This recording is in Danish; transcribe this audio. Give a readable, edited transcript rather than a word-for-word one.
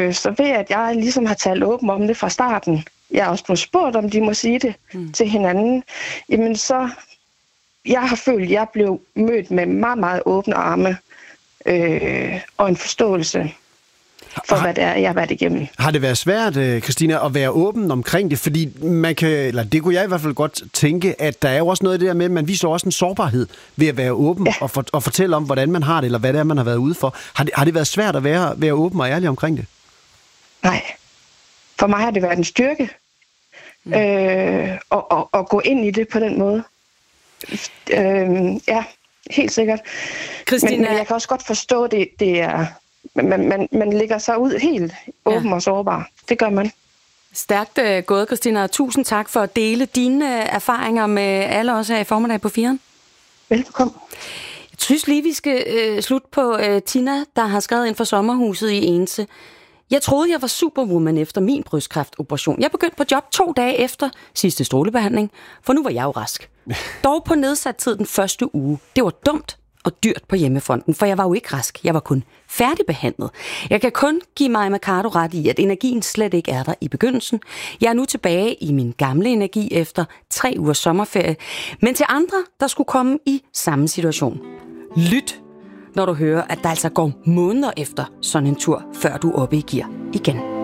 Så ved at jeg ligesom har talt åben om det fra starten, jeg er også blevet spurgt, om de må sige det til hinanden, jamen så, jeg har følt, at jeg blev mødt med meget, meget åbne arme og en forståelse for, hvad det er, jeg har været igennem. Har det været svært, Christina, at være åben omkring det? Fordi man kan, eller det kunne jeg i hvert fald godt tænke, at der er jo også noget af det der med, at man viser også en sårbarhed ved at være åben og fortælle om, hvordan man har det, eller hvad det er, man har været ude for. Har det været svært at være åben og ærlig omkring det? Nej. For mig har det været en styrke at gå ind i det på den måde. Ja, helt sikkert. Men jeg kan også godt forstå, det er... Man lægger sig ud helt åben og sårbar. Det gør man. Stærkt gået, Christina. Tusind tak for at dele dine erfaringer med alle os her i formiddag på 4'eren. Velkommen. Jeg synes lige, vi skal slutte på Tina, der har skrevet ind for sommerhuset i Ense. Jeg troede, jeg var superwoman efter min brystkræftoperation. Jeg begyndte på job 2 dage efter sidste strålebehandling, for nu var jeg jo rask. Dog på nedsat tid den første uge. Det var dumt og dyrt på hjemmefronten, for jeg var jo ikke rask. Jeg var kun færdigbehandlet. Jeg kan kun give Maja Mercado ret i, at energien slet ikke er der i begyndelsen. Jeg er nu tilbage i min gamle energi efter 3 ugers sommerferie. Men til andre, der skulle komme i samme situation. Lyt, når du hører, at der altså går måneder efter sådan en tur, før du er oppe i gear igen.